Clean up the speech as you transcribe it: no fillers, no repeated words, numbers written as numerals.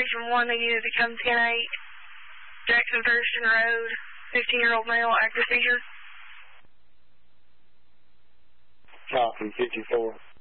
Station 1, they needed to come 10-8, Jackson Thurston Road, 15-year-old male, active seizure. Copy, 54.